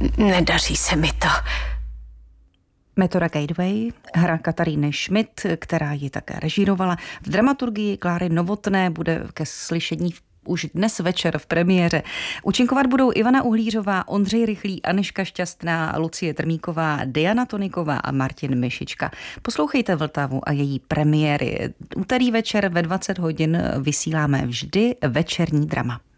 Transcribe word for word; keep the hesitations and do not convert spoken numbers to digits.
Nedaří se mi to. Metoda Gateway, hra Kataríny Schmidt, která ji také režírovala. V dramaturgii Kláry Novotné bude ke slyšení už dnes večer v premiéře. Účinkovat budou Ivana Uhlířová, Ondřej Rychlý, Anežka Šťastná, Lucie Trmíková, Diana Toniková a Martin Myšička. Poslouchejte Vltavu a její premiéry. Úterý večer ve dvacet hodin vysíláme vždy večerní drama.